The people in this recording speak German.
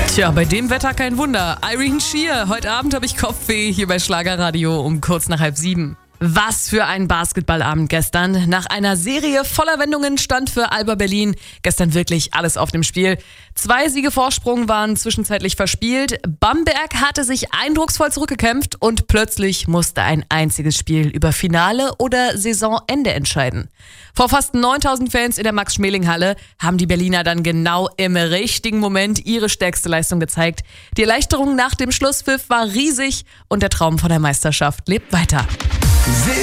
Tja, bei dem Wetter kein Wunder. Irene Shear, heute Abend habe ich Kopfweh hier bei Schlagerradio um kurz nach 6:30. Was für ein Basketballabend gestern. Nach einer Serie voller Wendungen stand für Alba Berlin gestern wirklich alles auf dem Spiel. 2 Siege Vorsprung waren zwischenzeitlich verspielt. Bamberg hatte sich eindrucksvoll zurückgekämpft und plötzlich musste ein einziges Spiel über Finale oder Saisonende entscheiden. Vor fast 9.000 Fans in der Max-Schmeling-Halle haben die Berliner dann genau im richtigen Moment ihre stärkste Leistung gezeigt. Die Erleichterung nach dem Schlusspfiff war riesig und der Traum von der Meisterschaft lebt weiter.